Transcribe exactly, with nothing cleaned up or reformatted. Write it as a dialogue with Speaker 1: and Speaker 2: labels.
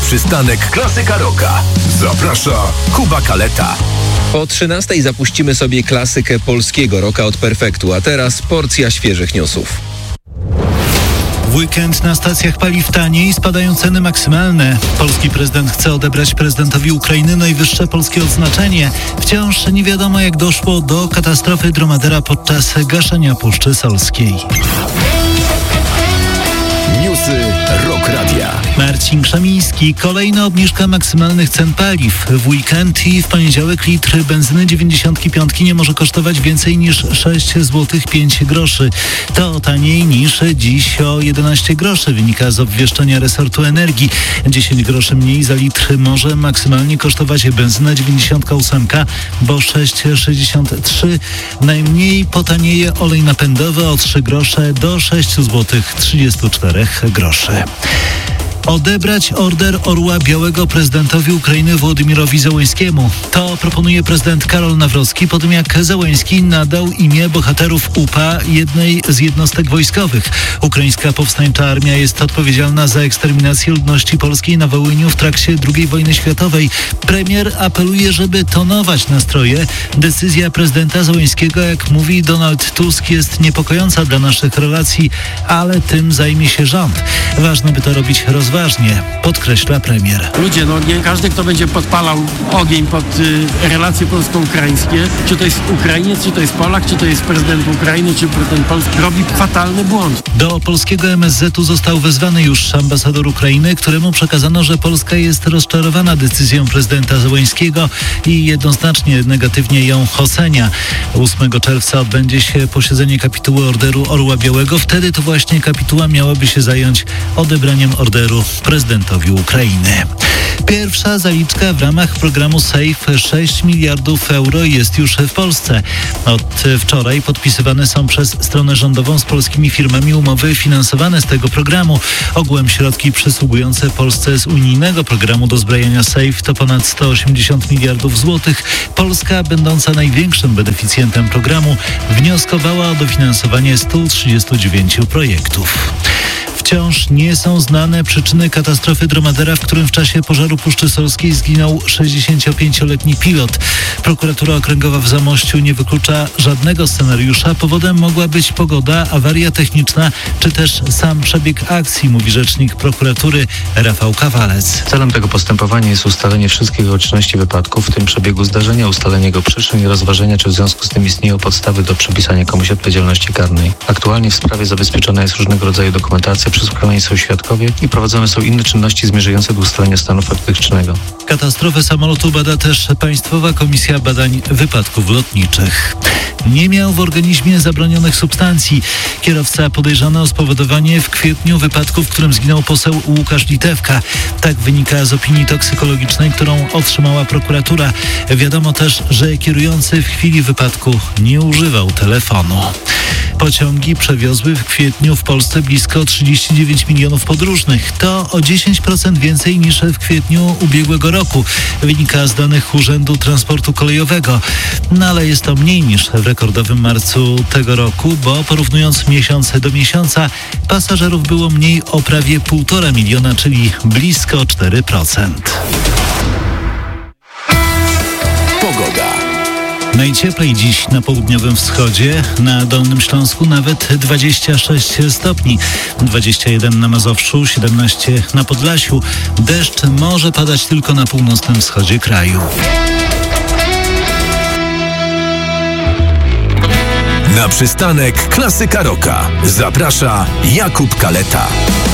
Speaker 1: przystanek Klasyka Rocka. Zaprasza Kuba Kaleta.
Speaker 2: Po trzynastej zapuścimy sobie klasykę polskiego rocka od Perfektu, a teraz porcja świeżych newsów.
Speaker 3: W weekend na stacjach paliw taniej, spadają ceny maksymalne. Polski prezydent chce odebrać prezydentowi Ukrainy najwyższe polskie odznaczenie. Wciąż nie wiadomo, jak doszło do katastrofy dromadera podczas gaszenia Puszczy Solskiej.
Speaker 1: Newsy Rock Radia.
Speaker 3: Marcin Krzemiński. Kolejna obniżka maksymalnych cen paliw. W weekend i w poniedziałek litr benzyny dziewięćdziesiąt pięć nie może kosztować więcej niż sześć złotych pięć groszy. To taniej niż dziś o jedenaście groszy, wynika z obwieszczenia resortu energii. dziesięć groszy mniej za litr może maksymalnie kosztować benzyna dziewięćdziesiąt osiem, bo sześć sześćdziesiąt trzy. Najmniej potanieje olej napędowy o trzy grosze do sześć złotych trzydzieści cztery groszy. Odebrać Order Orła Białego prezydentowi Ukrainy Wołodymyrowi Zełenskiemu. To proponuje prezydent Karol Nawrocki po tym, jak Zełenski nadał imię bohaterów U P A jednej z jednostek wojskowych. Ukraińska Powstańcza Armia jest odpowiedzialna za eksterminację ludności polskiej na Wołyniu w trakcie drugiej wojny światowej. Premier apeluje, żeby tonować nastroje. Decyzja prezydenta Zełenskiego, jak mówi Donald Tusk, jest niepokojąca dla naszych relacji, ale tym zajmie się rząd. Ważne, by to robić rozważnie. Ważnie, podkreśla premier.
Speaker 4: Ludzie, no nie każdy, kto będzie podpalał ogień pod y, relacje polsko-ukraińskie, czy to jest Ukrainiec, czy to jest Polak, czy to jest prezydent Ukrainy, czy prezydent Polski, robi fatalny błąd.
Speaker 3: Do polskiego M S Z u został wezwany już ambasador Ukrainy, któremu przekazano, że Polska jest rozczarowana decyzją prezydenta Zełenskiego i jednoznacznie negatywnie ją ocenia. ósmego czerwca odbędzie się posiedzenie kapituły Orderu Orła Białego. Wtedy to właśnie kapituła miałaby się zająć odebraniem orderu prezydentowi Ukrainy. Pierwsza zaliczka w ramach programu SAFE sześć miliardów euro jest już w Polsce. Od wczoraj podpisywane są przez stronę rządową z polskimi firmami umowy finansowane z tego programu. Ogółem środki przysługujące Polsce z unijnego programu dozbrajania SAFE to ponad sto osiemdziesiąt miliardów złotych. Polska, będąca największym beneficjentem programu, wnioskowała o dofinansowanie stu trzydziestu dziewięciu projektów. Wciąż nie są znane przyczyny katastrofy dromadera, w którym w czasie pożaru Puszczy Solskiej zginął sześćdziesięciopięcioletni pilot. Prokuratura Okręgowa w Zamościu nie wyklucza żadnego scenariusza. Powodem mogła być pogoda, awaria techniczna, czy też sam przebieg akcji, mówi rzecznik prokuratury Rafał Kawalec.
Speaker 5: Celem tego postępowania jest ustalenie wszystkich okoliczności wypadku, w tym przebiegu zdarzenia, ustalenie jego przyczyn i rozważenia, czy w związku z tym istnieją podstawy do przypisania komuś odpowiedzialności karnej. Aktualnie w sprawie zabezpieczona jest różnego rodzaju dokumentacja, przesłuchiwani są świadkowie i prowadzone są inne czynności zmierzające do ustalenia stanu faktycznego.
Speaker 3: Katastrofę samolotu bada też Państwowa Komisja Badań Wypadków Lotniczych. Nie miał w organizmie zabronionych substancji. Kierowca podejrzany o spowodowanie w kwietniu wypadku, w którym zginął poseł Łukasz Litewka. Tak wynika z opinii toksykologicznej, którą otrzymała prokuratura. Wiadomo też, że kierujący w chwili wypadku nie używał telefonu. Pociągi przewiozły w kwietniu w Polsce blisko trzydzieści dziewięć milionów podróżnych. To o dziesięć procent więcej niż w kwietniu ubiegłego roku. Wynika z danych Urzędu Transportu Kolejowego. No ale jest to mniej niż w rekordowym marcu tego roku, bo porównując miesiąc do miesiąca, pasażerów było mniej o prawie półtora miliona, czyli blisko cztery procent.
Speaker 1: Pogoda.
Speaker 3: Najcieplej dziś na południowym wschodzie, na Dolnym Śląsku nawet dwadzieścia sześć stopni, dwadzieścia jeden na Mazowszu, siedemnaście na Podlasiu. Deszcz może padać tylko na północnym wschodzie kraju.
Speaker 1: Na przystanek Klasyka Rocka zaprasza Jakub Kaleta.